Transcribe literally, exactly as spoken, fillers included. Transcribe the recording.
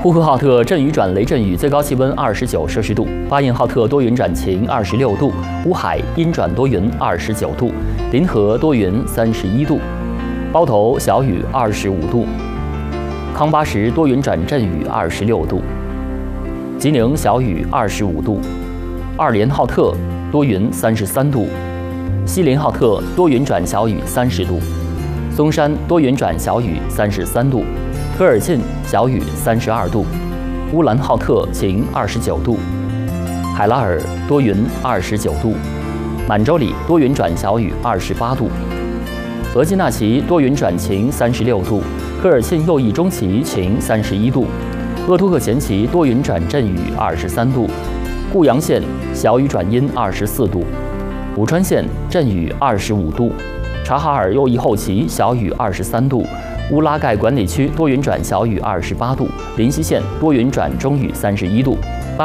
呼和浩特阵雨转雷阵雨，最高气温二十九摄氏度；巴彦浩特多云转晴，二十六度；乌海阴转多云，二十九度；临河多云，三十一度；包头小雨，二十五度；康巴什多云转阵雨，二十六度；吉宁小雨，二十五度；二连浩特多云，三十三度；锡林浩特多云转小雨，三十度；松山多云转小雨，三十三度；科尔沁小雨，三十二度；乌兰浩特晴，二十九度；海拉尔多云，二十九度；满洲里多云转小雨，二十八度；额济纳旗多云转晴，三十六度；科尔沁右翼中旗晴，三十一度；鄂图克前旗多云转阵雨，二十三度；固阳县小雨转阴，二十四度；武川县阵雨，二十五度；察哈尔右翼后旗小雨，二十三度；乌拉盖管理区多云转小雨，二十八度；临西县多云转中雨，三十一度。